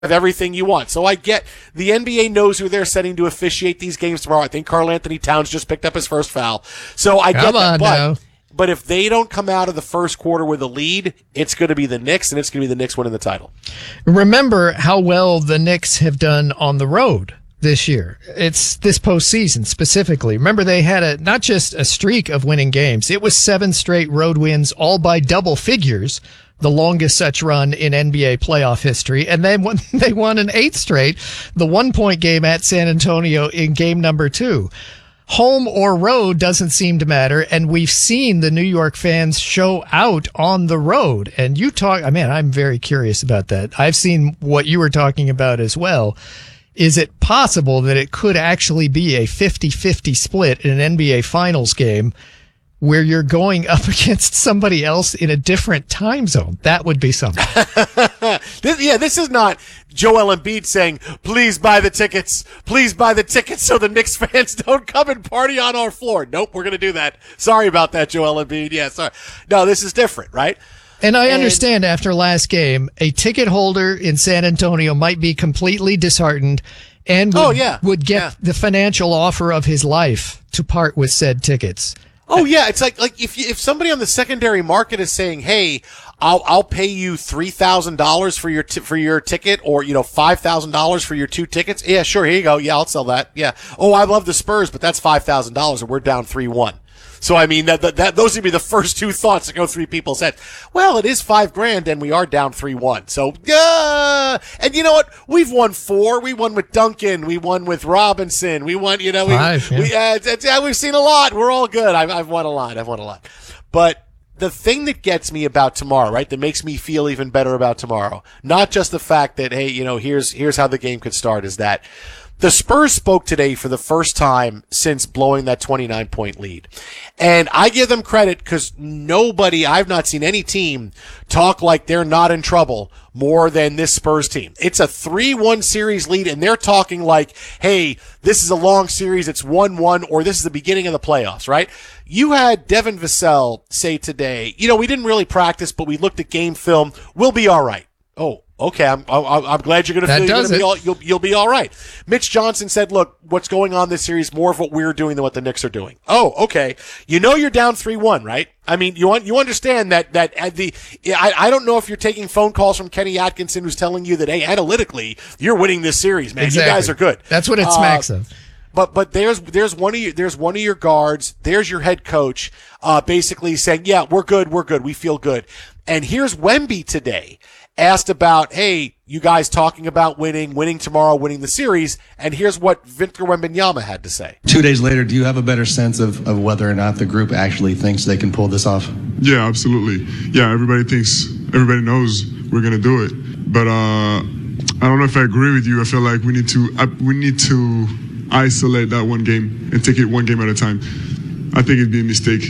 of everything you want. So I get the NBA knows who they're setting to officiate these games tomorrow. I think Karl Anthony Towns just picked up his first foul. So I get that. But if they don't come out of the first quarter with a lead, it's going to be the Knicks, and it's going to be the Knicks winning the title. Remember how well the Knicks have done on the road this year. It's this postseason specifically. Remember, they had not just a streak of winning games. It was 7 straight road wins, all by double figures, the longest such run in NBA playoff history. And then when they won an 8th straight, the 1-point game at San Antonio in game number 2. Home or road doesn't seem to matter, and we've seen the New York fans show out on the road. And I'm very curious about that. I've seen what you were talking about as well. Is it possible that it could actually be a 50-50 split in an NBA Finals game where you're going up against somebody else in a different time zone? That would be something. This is not Joel Embiid saying, please buy the tickets so the Knicks fans don't come and party on our floor. Nope, we're going to do that. Sorry about that, Joel Embiid. Yeah, sorry. No, this is different, right? And I understand after last game, a ticket holder in San Antonio might be completely disheartened and would get the financial offer of his life to part with said tickets. Oh yeah, it's like if somebody on the secondary market is saying, "Hey, I'll pay you $3,000 for your ticket, or $5,000 for your 2 tickets." Yeah, sure, here you go. Yeah, I'll sell that. Yeah. Oh, I love the Spurs, but that's $5,000, and we're down 3-1. So I mean that those would be the first 2 thoughts that go through people's heads. Well, it is $5,000 and we are down 3-1. So and you know what? We've won 4. We won with Duncan. We won with Robinson. We won. 5, we've seen a lot. We're all good. I've won a lot. But the thing that gets me about tomorrow, right? That makes me feel even better about tomorrow, not just the fact that hey, here's how the game could start, is that the Spurs spoke today for the first time since blowing that 29-point lead. And I give them credit because I've not seen any team talk like they're not in trouble more than this Spurs team. It's a 3-1 series lead, and they're talking like, hey, this is a long series, it's 1-1, or this is the beginning of the playoffs, right? You had Devin Vassell say today, we didn't really practice, but we looked at game film. We'll be all right. Oh, okay. I'm glad you're going to you'll be all right. Mitch Johnson said, "Look, what's going on this series more of what we're doing than what the Knicks are doing." Oh, okay. You're down 3-1, right? I mean, you understand that I don't know if you're taking phone calls from Kenny Atkinson who's telling you that hey, analytically you're winning this series, man. Exactly. You guys are good. That's what it smacks of. But there's one of your guards, there's your head coach, basically saying, yeah, we're good, we feel good. And here's Wemby today, asked about, hey, you guys talking about winning tomorrow, winning the series, and here's what Victor Wembanyama had to say. 2 days later, do you have a better sense of whether or not the group actually thinks they can pull this off? Yeah, absolutely. Yeah, everybody knows we're going to do it. But I don't know if I agree with you. I feel like we need to isolate that one game and take it one game at a time. I think it'd be a mistake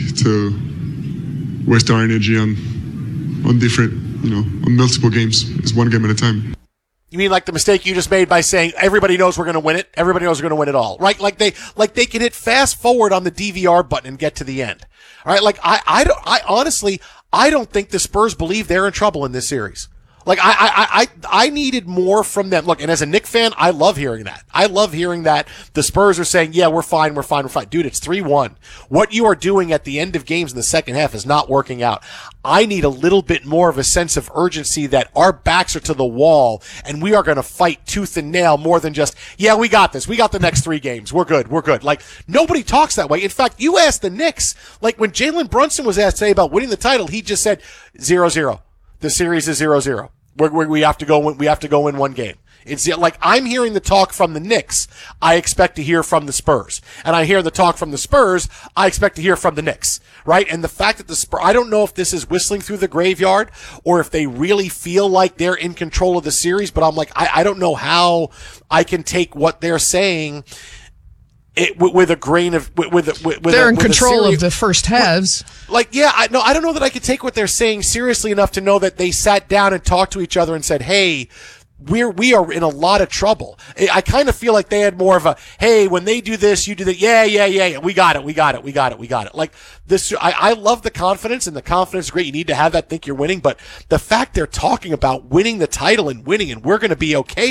to waste our energy on different, on multiple games. It's one game at a time. You mean like the mistake you just made by saying everybody knows we're going to win it? Everybody knows we're going to win it all, right? Like they can hit fast forward on the DVR button and get to the end. All right. Like I honestly don't think the Spurs believe they're in trouble in this series. Like I needed more from them. Look, and as a Knicks fan, I love hearing that. I love hearing that the Spurs are saying, yeah, we're fine. Dude, it's 3-1. What you are doing at the end of games in the second half is not working out. I need a little bit more of a sense of urgency that our backs are to the wall and we are going to fight tooth and nail more than just, yeah, we got this. We got the next 3 games. We're good. Like, nobody talks that way. In fact, you asked the Knicks, like when Jalen Brunson was asked today about winning the title, he just said 0-0. The series is 0-0. We have to go win one game. It's like I'm hearing the talk from the Knicks. I expect to hear from the Spurs. And I hear the talk from the Spurs. I expect to hear from the Knicks. Right? And the fact that the Spurs, I don't know if this is whistling through the graveyard or if they really feel like they're in control of the series, but I'm like, I don't know how I can take what they're saying with a grain of they're in control of the first halves. I don't know that I could take what they're saying seriously enough to know that they sat down and talked to each other and said, "Hey, we are in a lot of trouble. I kind of feel like they had more of a, hey, when they do this, you do that. Yeah. We got it. Like this, I love the confidence, and the confidence is great. You need to have that, think you're winning. But the fact they're talking about winning the title and winning, and we're going to be okay